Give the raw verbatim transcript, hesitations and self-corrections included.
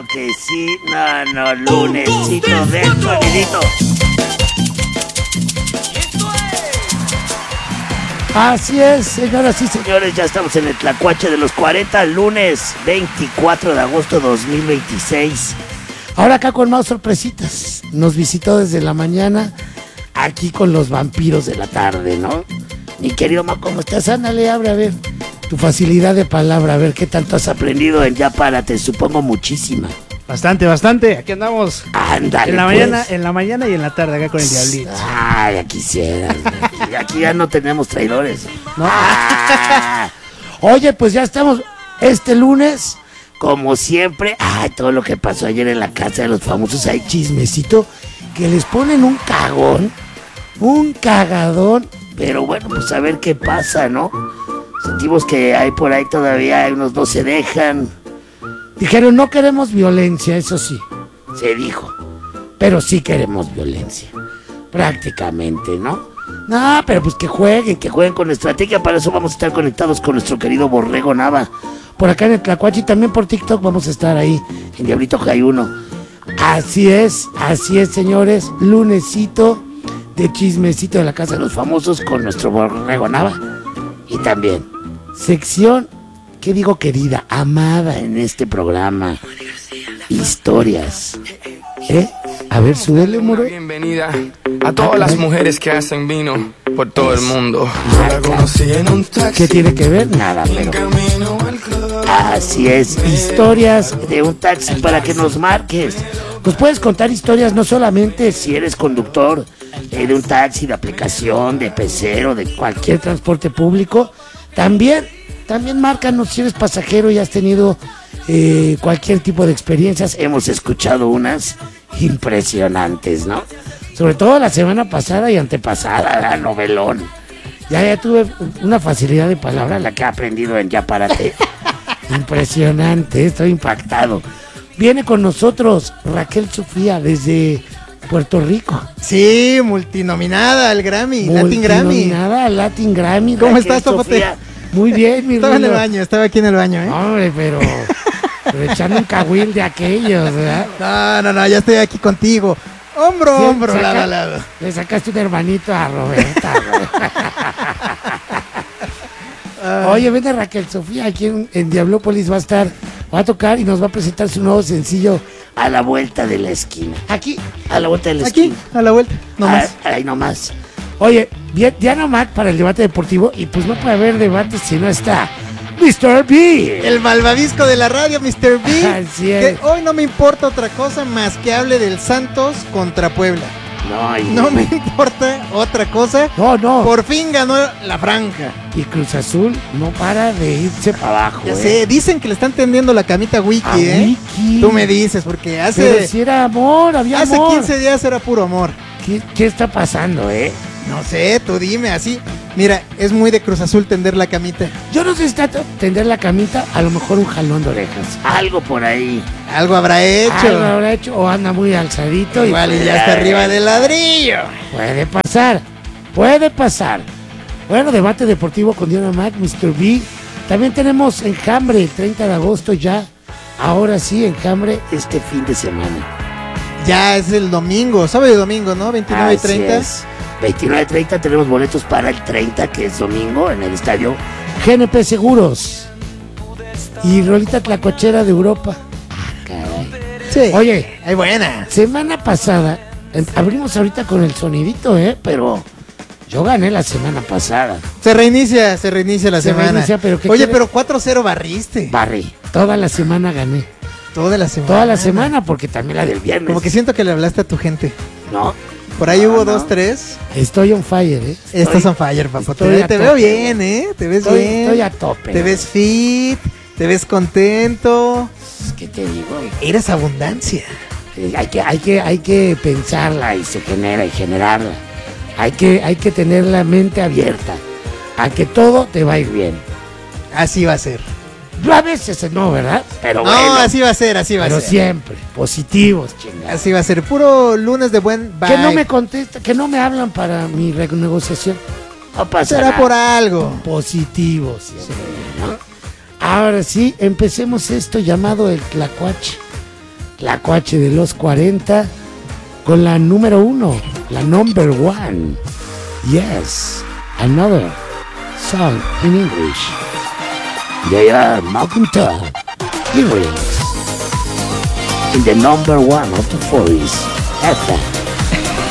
que sí. No, no, lunesito del sonidito. Así es, señoras y señores, ya estamos en el Tlacuache de los cuarenta, lunes veinticuatro de agosto de dos mil veintiséis. Ahora acá con más sorpresitas. Nos visitó desde la mañana, aquí con los vampiros de la tarde, ¿no? Mi querido Ma, ¿cómo estás? Ándale, abre a ver tu facilidad de palabra, a ver qué tanto has aprendido en Ya Párate, supongo muchísima. Bastante, bastante. Aquí andamos. Ándale, en la pues. mañana, en la mañana y en la tarde acá con el Diablito. Ay, ya quisieras. Aquí, aquí ya no tenemos traidores. No. Ah. Oye, pues ya estamos este lunes, como siempre. Ay, todo lo que pasó ayer en la casa de los famosos, hay chismecito que les ponen un cagón, un cagadón. Pero bueno, pues a ver qué pasa, ¿no? Sentimos que hay por ahí todavía, hay unos no se dejan. Dijeron, no queremos violencia, eso sí, se dijo, pero sí queremos violencia, prácticamente, ¿no? No, pero pues que jueguen, que jueguen con estrategia, para eso vamos a estar conectados con nuestro querido Borrego Nava, por acá en el Tlacuache y también por TikTok vamos a estar ahí, en Diablito Jai uno. Así es, así es, señores, lunesito de chismecito de la Casa de los Famosos con nuestro Borrego Nava y también sección, ¿qué digo querida? Amada en este programa. Historias. ¿Eh? A ver, súbele, moro. Bienvenida a todas las mujeres que hacen vino por todo el mundo. ¿Qué tiene que ver? Nada, pero... Así es, historias de un taxi para que nos marques. Nos puedes contar historias no solamente si eres conductor eh, de un taxi, de aplicación, de pecero, de cualquier transporte público. También... También márcanos si eres pasajero y has tenido eh, cualquier tipo de experiencias. Hemos escuchado unas impresionantes, ¿no? Sobre todo la semana pasada y antepasada, la novelón. Ya, ya tuve una facilidad de palabra, la que he aprendido en Ya Párate. Impresionante, estoy impactado. Viene con nosotros Raquel Sofía desde Puerto Rico. Sí, multinominada al Grammy, Latin Grammy. Multinominada al Latin Grammy. ¿Cómo Raquel estás, Topote? Sofía. Muy bien, mi Estaba Rulo. en el baño, estaba aquí en el baño, ¿eh? Hombre, pero, pero echando un cahuil de aquellos, ¿verdad? No, no, no, ya estoy aquí contigo. Hombro a Sí, hombro, saca- lado a lado. Le sacaste un hermanito a Roberta, güey. Oye, vende Raquel Sofía, aquí en, en Diablópolis va a estar, va a tocar y nos va a presentar su nuevo sencillo A la Vuelta de la Esquina. Aquí, a la vuelta de la Aquí, esquina. a la vuelta, nomás. Ah, ahí nomás. Oye, bien, Diana Mac para el debate deportivo y pues no puede haber debate si no está mister B. El malvavisco de la radio, mister B. Así es. Que hoy no me importa otra cosa más que hable del Santos contra Puebla. No, y, No me importa otra cosa. no, no. Por fin ganó la franja. Y Cruz Azul no para de irse para abajo. Ya eh. sé, dicen que le están tendiendo la camita a Wiki, A ¿eh? Wiki. Tú me dices, porque Pero hace, si era amor, había hace amor. quince días era puro amor. ¿Qué, qué está pasando, eh? No sé, tú dime, así. Mira, es muy de Cruz Azul tender la camita. Yo no sé si está tender la camita, a lo mejor un jalón de orejas. Algo por ahí. Algo habrá hecho. Algo habrá hecho o anda muy alzadito. Igual y pues, ya está arriba del ladrillo. Puede pasar, puede pasar. Bueno, debate deportivo con Diana Mac, mister B. También tenemos Enjambre el treinta de agosto ya. Ahora sí, Enjambre este fin de semana. Ya es el domingo, sábado y domingo, ¿no? veintinueve y Así treinta. es. veintinueve y treinta tenemos boletos para el treinta, que es domingo, en el estadio G N P Seguros. Y rolita tlacuachera de Europa. Ah, caray. Sí. Oye, Ay, buena. semana pasada, em, abrimos ahorita con el sonidito, ¿eh? Pero yo gané la semana pasada. Se reinicia, se reinicia la Se semana. reinicia, pero ¿qué Oye, quiere? pero cuatro cero barriste. Barry, toda la semana gané. Toda la semana. Toda la semana, porque también la del viernes. Como que siento que le hablaste a tu gente. No, Por ahí No, hubo no. dos, tres. estoy on fire, ¿eh? Estás on fire, papá. estoy Te, a te veo tope. bien, ¿eh? Te ves Estoy, bien. estoy a tope. Te ves fit, te ves contento. ¿Qué te digo? Eres abundancia. Eh, Hay que, hay que, hay que pensarla y se genera y generarla. Hay que, hay que tener la mente abierta a que todo te va a ir bien. Así va a ser. Yo a veces no, ¿verdad? Pero No, bueno. así va a ser, así va pero a ser. siempre, positivos, chingados. Así va a ser. Puro lunes de buen vibe. Que no me contesta, que no me hablan para mi renegociación. No pasa Será nada. por algo. Positivos siempre, ¿no? Ahora sí, empecemos esto llamado el Tlacuache. la coache de los cuarenta, con la número uno, la number one. Yes, another song in English. They are Malcolm Todd, Earrings, in the number one of the forties F M.